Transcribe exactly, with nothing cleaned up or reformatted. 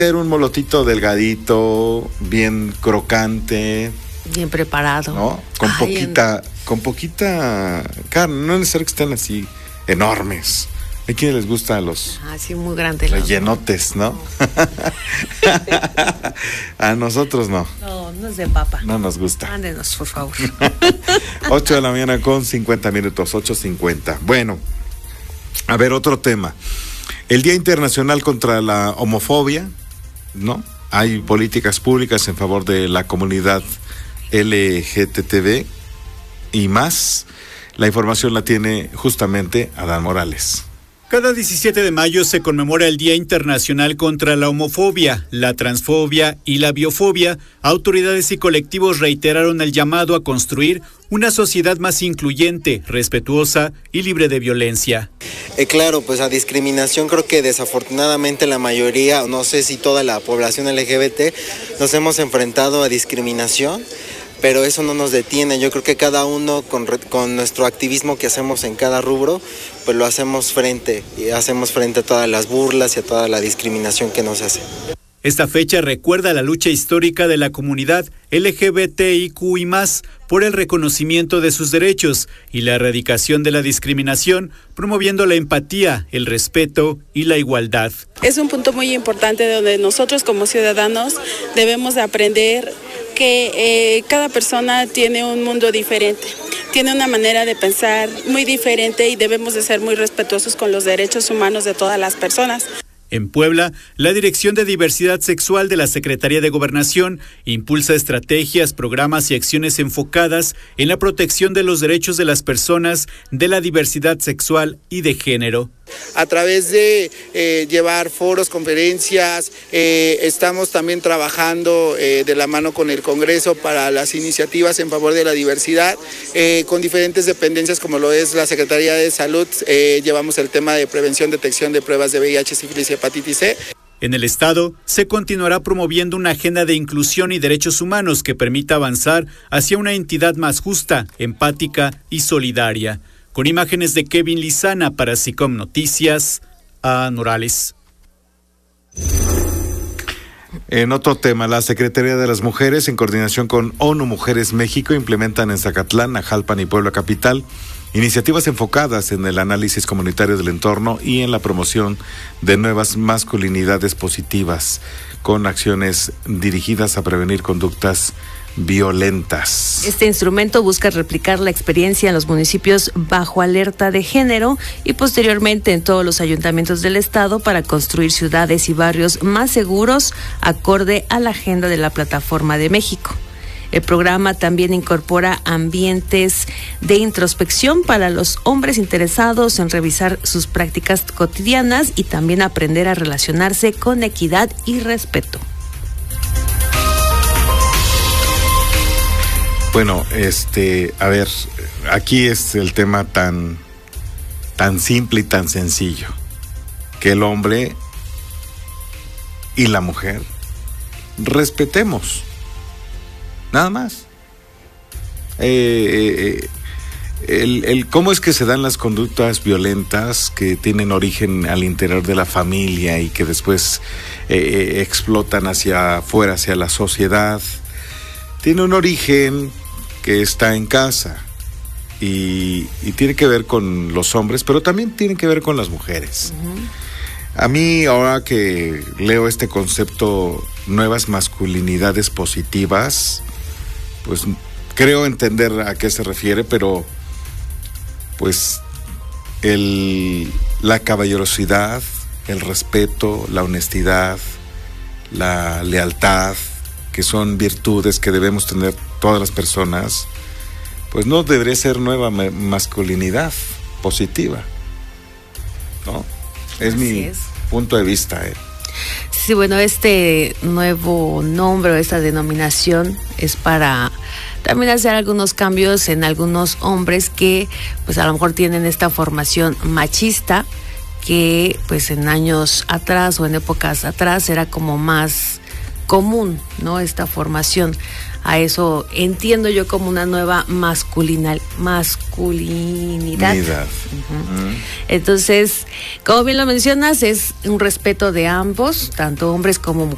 Ser un molotito delgadito, bien crocante. Bien preparado. ¿No? Con Ay, poquita, en... con poquita carne, no es necesario que estén así enormes. ¿A quién les gusta a los ah, sí, muy grandes rellenotes, no? no. A nosotros no. No, no es de papa. No nos gusta. Mándenos, por favor. ocho de la mañana con cincuenta minutos, ocho cincuenta. Bueno, a ver, otro tema. El Día Internacional contra la Homofobia, ¿no? Hay políticas públicas en favor de la comunidad L G B T y más. La información la tiene justamente Adán Morales. Cada diecisiete de mayo se conmemora el Día Internacional contra la Homofobia, la Transfobia y la Biofobia. Autoridades y colectivos reiteraron el llamado a construir una sociedad más incluyente, respetuosa y libre de violencia. Eh, claro, pues a discriminación creo que desafortunadamente la mayoría, no sé si toda la población L G B T, nos hemos enfrentado a discriminación. Pero eso no nos detiene. Yo creo que cada uno con, con nuestro activismo que hacemos en cada rubro, pues lo hacemos frente, y hacemos frente a todas las burlas y a toda la discriminación que nos hace. Esta fecha recuerda la lucha histórica de la comunidad L G B T I Q y más por el reconocimiento de sus derechos y la erradicación de la discriminación, promoviendo la empatía, el respeto y la igualdad. Es un punto muy importante donde nosotros como ciudadanos debemos de aprender que eh, cada persona tiene un mundo diferente, tiene una manera de pensar muy diferente y debemos de ser muy respetuosos con los derechos humanos de todas las personas. En Puebla, la Dirección de Diversidad Sexual de la Secretaría de Gobernación impulsa estrategias, programas y acciones enfocadas en la protección de los derechos de las personas de la diversidad sexual y de género. A través de eh, llevar foros, conferencias, eh, estamos también trabajando eh, de la mano con el Congreso para las iniciativas en favor de la diversidad, eh, con diferentes dependencias como lo es la Secretaría de Salud, eh, llevamos el tema de prevención, detección de pruebas de V I H, sífilis y hepatitis C. En el Estado, se continuará promoviendo una agenda de inclusión y derechos humanos que permita avanzar hacia una entidad más justa, empática y solidaria. Con imágenes de Kevin Lizana para SICOM Noticias, a Morales. En otro tema, la Secretaría de las Mujeres, en coordinación con ONU Mujeres México, implementan en Zacatlán, Ajalpan y Puebla Capital iniciativas enfocadas en el análisis comunitario del entorno y en la promoción de nuevas masculinidades positivas, con acciones dirigidas a prevenir conductas violentas. Este instrumento busca replicar la experiencia en los municipios bajo alerta de género y posteriormente en todos los ayuntamientos del estado para construir ciudades y barrios más seguros acorde a la agenda de la Plataforma de México. El programa también incorpora ambientes de introspección para los hombres interesados en revisar sus prácticas cotidianas y también aprender a relacionarse con equidad y respeto. Bueno, este, a ver, aquí es el tema tan, tan simple y tan sencillo, que el hombre y la mujer respetemos, nada más. Eh, eh, el, el cómo es que se dan las conductas violentas que tienen origen al interior de la familia y que después eh, explotan hacia afuera, hacia la sociedad, tiene un origen que está en casa y, y tiene que ver con los hombres, pero también tiene que ver con las mujeres. Uh-huh. A mí, ahora que leo este concepto, nuevas masculinidades positivas, pues creo entender a qué se refiere, pero pues el, la caballerosidad, el respeto, la honestidad, la lealtad, que son virtudes que debemos tener todas las personas, pues no debería ser nueva masculinidad positiva, ¿no? Es Así mi es. punto de vista. ¿eh? Sí, bueno, este nuevo nombre o esta denominación es para también hacer algunos cambios en algunos hombres que pues a lo mejor tienen esta formación machista que pues en años atrás o en épocas atrás era como más común, ¿no? Esta formación. A eso entiendo yo como una nueva masculinal, masculinidad. Unidad. Uh-huh. Uh-huh. Entonces, como bien lo mencionas, es un respeto de ambos, tanto hombres como mujeres.